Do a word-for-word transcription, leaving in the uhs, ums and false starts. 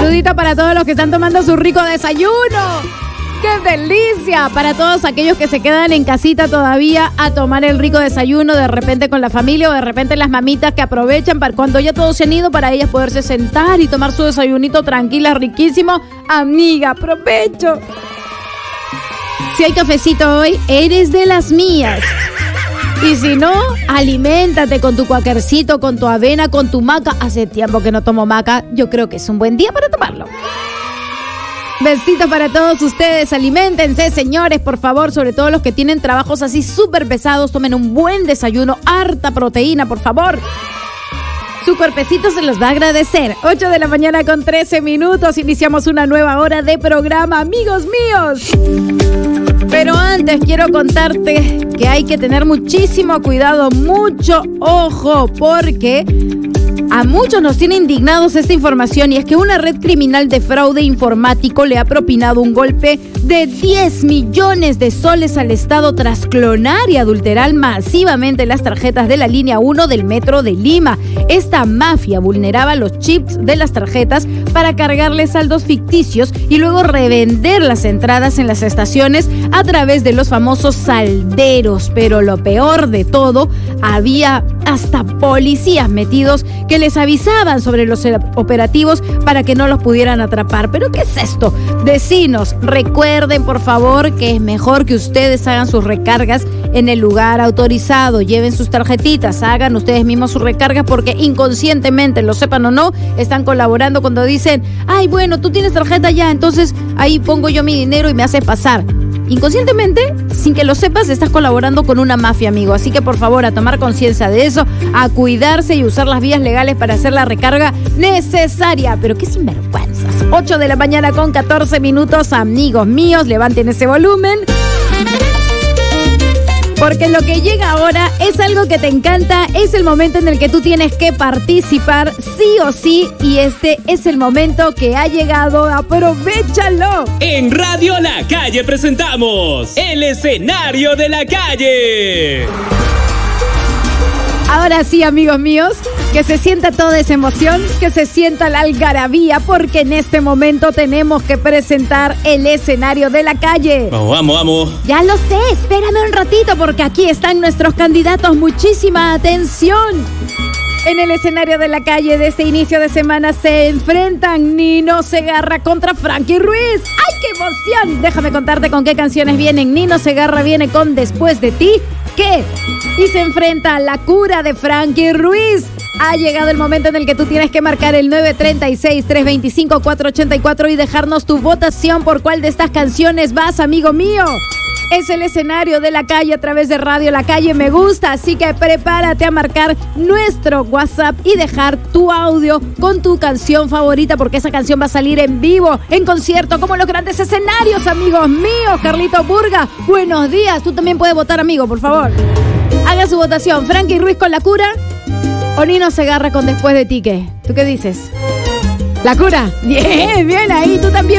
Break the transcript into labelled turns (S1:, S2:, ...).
S1: saludito para todos los que están tomando su rico desayuno. ¡Qué delicia! Para todos aquellos que se quedan en casita todavía a tomar el rico desayuno, de repente con la familia o de repente las mamitas que aprovechan para cuando ya todos se han ido para ellas poderse sentar y tomar su desayunito tranquila, riquísimo. Amiga, provecho. Si hay cafecito hoy, eres de las mías. Y si no, aliméntate con tu cuaquercito, con tu avena, con tu maca. Hace tiempo que no tomo maca. Yo creo que es un buen día para tomarlo. Besitos para todos ustedes, aliméntense, señores, por favor, sobre todo los que tienen trabajos así súper pesados, tomen un buen desayuno, harta proteína, por favor. Su cuerpecito se los va a agradecer. ocho de la mañana con trece minutos, iniciamos una nueva hora de programa, amigos míos. Pero antes quiero contarte que hay que tener muchísimo cuidado, mucho ojo, porque a muchos nos tiene indignados esta información, y es que una red criminal de fraude informático le ha propinado un golpe de diez millones de soles al Estado tras clonar y adulterar masivamente las tarjetas de la línea uno del Metro de Lima. Esta mafia vulneraba los chips de las tarjetas para cargarle saldos ficticios y luego revender las entradas en las estaciones a través de los famosos salderos. Pero lo peor de todo, había hasta policías metidos que les avisaban sobre los operativos para que no los pudieran atrapar. ¿Pero qué es esto? Vecinos, recuerden por favor que es mejor que ustedes hagan sus recargas en el lugar autorizado. Lleven sus tarjetitas, hagan ustedes mismos sus recargas, porque inconscientemente, lo sepan o no, están colaborando cuando dicen: ay, bueno, tú tienes tarjeta ya, entonces ahí pongo yo mi dinero y me haces pasar. Inconscientemente, sin que lo sepas, estás colaborando con una mafia, amigo. Así que por favor, a tomar conciencia de eso, a cuidarse y usar las vías legales para hacer la recarga necesaria. Pero qué sinvergüenzas. ocho de la mañana con catorce minutos, amigos míos, levanten ese volumen. Porque lo que llega ahora es algo que te encanta, es el momento en el que tú tienes que participar sí o sí, y este es el momento que ha llegado. ¡Aprovechalo!
S2: En Radio La Calle presentamos el escenario de la calle.
S1: Ahora sí, amigos míos, que se sienta toda esa emoción, que se sienta la algarabía, porque en este momento tenemos que presentar el escenario de la calle.
S2: Vamos, vamos, vamos.
S1: Ya lo sé, espérame un ratito, porque aquí están nuestros candidatos. Muchísima atención. En el escenario de la calle de este inicio de semana se enfrentan Nino Segarra contra Frankie Ruiz. ¡Ay, qué emoción! Déjame contarte con qué canciones vienen. Nino Segarra viene con Después de ti, ¿qué? Y se enfrenta a La Cura de Frankie Ruiz. Ha llegado el momento en el que tú tienes que marcar el nueve tres seis, tres dos cinco, cuatro ocho cuatro y dejarnos tu votación por cuál de estas canciones vas, amigo mío. Es el escenario de la calle a través de Radio La Calle Me Gusta, así que prepárate a marcar nuestro WhatsApp y dejar tu audio con tu canción favorita, porque esa canción va a salir en vivo, en concierto, como los grandes escenarios, amigos míos. Carlito Burga, buenos días. Tú también puedes votar, amigo, por favor. Haga su votación. Frankie Ruiz con La Cura o Nino Segarra con Después de ti, ¿qué? ¿Tú qué dices? La Cura. Bien, bien ahí. Tú también